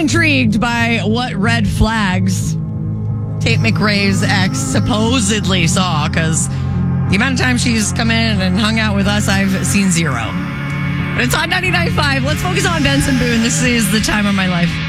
intrigued by what red flags Tate McRae's ex supposedly saw, because the amount of time she's come in and hung out with us, I've seen zero. But it's on 99.5. Let's focus on Benson Boone. This is The Time of My Life.